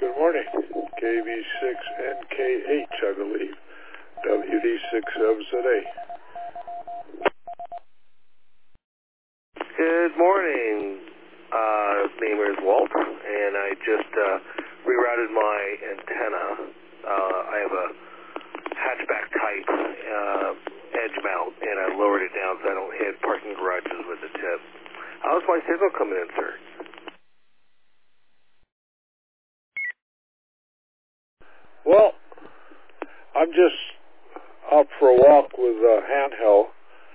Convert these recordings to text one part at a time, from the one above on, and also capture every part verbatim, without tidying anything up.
Good morning. K V six N K H, I believe. W D six seven Z A. Good morning. Uh, name is Walt, and I just uh, rerouted my antenna. Uh, I have a hatchback type uh, edge mount, and I lowered it down so I don't hit parking garages with the tip. How's my signal coming in, sir? Well, I'm just out for a walk with a handheld,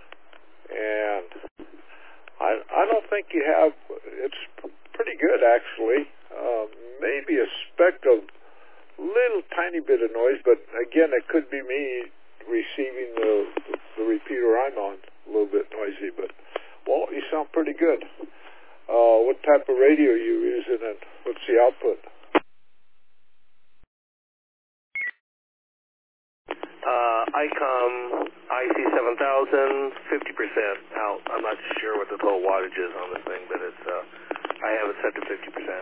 and I I don't think you have. It's pretty good actually. Uh, maybe a speck of little tiny bit of noise, but again, it could be me receiving the the repeater I'm on a little bit noisy. But well, you sound pretty good. Uh, what type of radio are you using, and what's the output? Uh, ICOM I C seven thousand, fifty percent out. I'm not sure what the total wattage is on this thing, but it's uh, I have it set to fifty percent.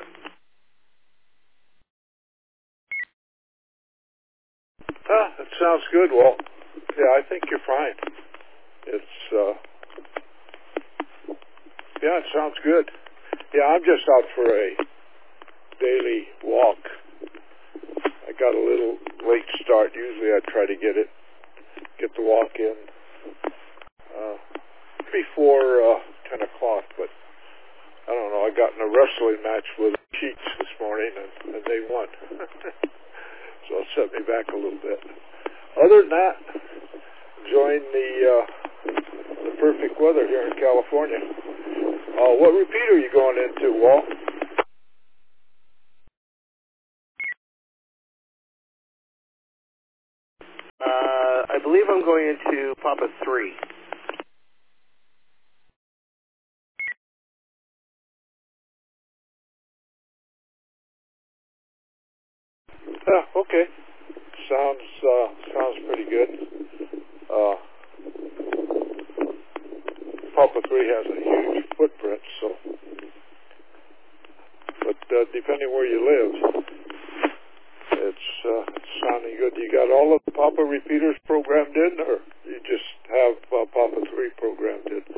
Ah, that sounds good, Walt. Yeah, I think you're fine. It's, uh, yeah, it sounds good. Yeah, I'm just out for a daily walk. I got a little late start. Usually I try to get it, get the walk in uh, before uh, ten o'clock, but I don't know. I got in a wrestling match with the Cheats this morning, and, and they won. So it set me back a little bit. Other than that, enjoying the uh, the perfect weather here in California. Uh, what repeater are you going into, Walt? Uh, I believe I'm going into Papa three. Ah, okay. Sounds uh, sounds pretty good. Uh, Papa three has a huge footprint, so. But uh, depending where you live, it's, uh, it's sounding good. You got all of the Papa repeaters programmed in, or you just have uh, Papa three programmed in?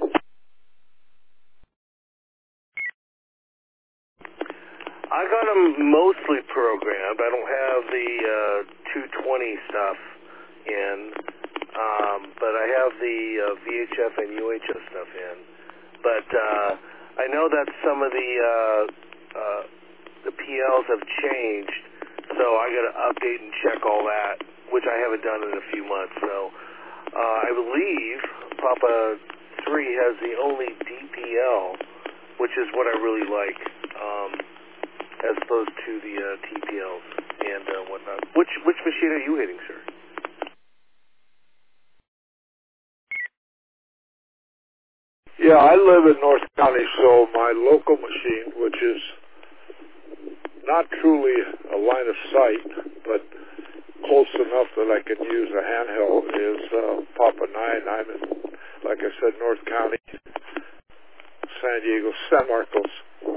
I got them mostly programmed. I don't have the uh, two twenty stuff in, um, but I have the uh, V H F and U H F stuff in. But uh, I know that some of the uh, uh, the P Ls have changed, so I got to update and check all that, which I haven't done in a few months. So uh, I believe Papa three has the only D P L, which is what I really like. Um, as opposed to the uh, T P Ls and uh, whatnot. Which which machine are you hitting, sir? Yeah, I live in North County, so my local machine, which is not truly a line of sight, but close enough that I can use a handheld, is uh, Papa nine. I'm in, like I said, North County, San Diego, San Marcos.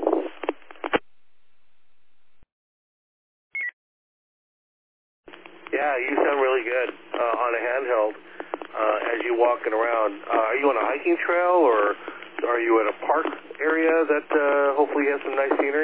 Yeah, you sound really good uh, on a handheld uh, as you're walking around. Uh, are you on a hiking trail, or are you in a park area that uh, hopefully has some nice scenery?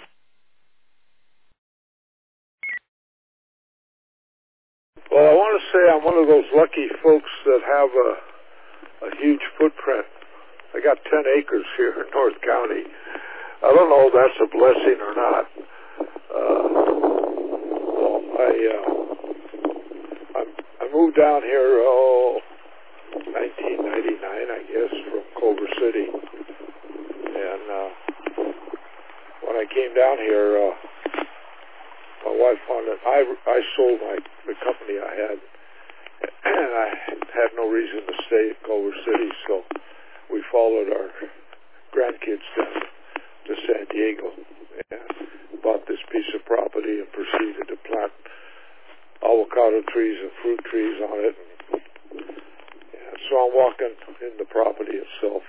Well, I want to say I'm one of those lucky folks that have a, a huge footprint. I got ten acres here in North County. I don't know if that's a blessing or not. Uh, well, I, uh, I I moved down here, oh, nineteen ninety-nine, I guess, from Culver City. And uh, when I came down here, uh, my wife found that I, I sold my the company I had, and I had no reason to stay at Culver City, so we followed our grandkids down to San Diego and bought this piece of property and proceeded to plant avocado trees and fruit trees on it. And so I'm walking in the property itself.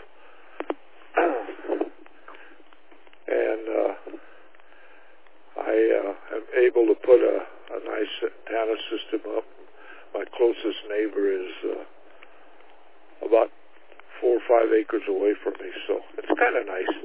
And uh, I uh, am system up. My closest neighbor is uh, about four or five acres away from me, so it's kind of nice.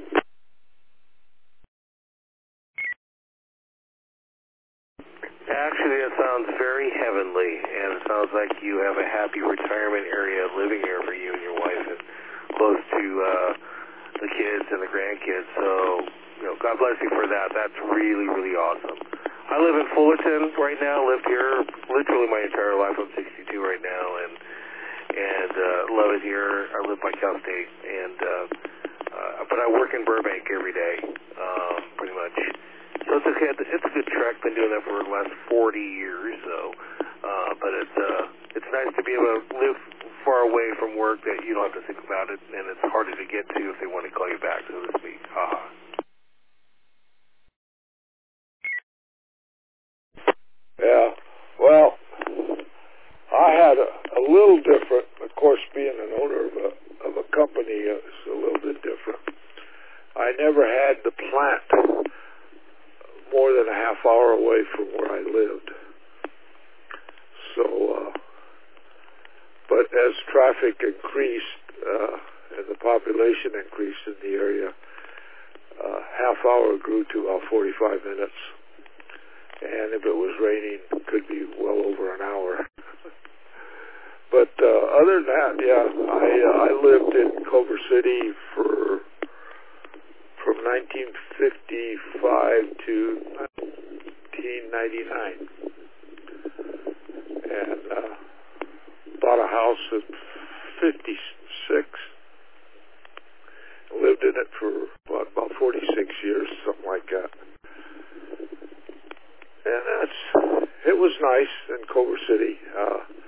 Actually, that sounds very heavenly, and it sounds like you have a happy retirement area living here for you and your wife, and close to uh, the kids and the grandkids. So, you know, God bless you for that. That's really, really awesome. I live in Fullerton right now. Lived here literally my entire life. I'm sixty-two right now, and and uh, love it here. I live by Cal State, and uh, uh, but I work in Burbank every day, um, pretty much. So it's okay. It's a good trek. Been doing that for the last forty years. So, uh, but it's uh, it's nice to be able to live far away from work that you don't have to think about it, and it's harder to get to if they want to call you back, so to speak. Haha. Yeah. Well, I had a, a little different. Of course, being an owner of a of a company is a little bit different. I never had the plant more than a half hour away from where I lived. So, uh, but as traffic increased uh, and the population increased in the area, uh, half hour grew to about forty-five minutes. And if it was raining, it could be well over an hour. But uh, other than that, yeah, I uh, I lived in Culver City for from nineteen fifty-five to nineteen ninety-nine, and uh, bought a house at fifty-six. Lived in it for about, about forty-six years, something like that. And that's, it was nice in Culver City. Uh,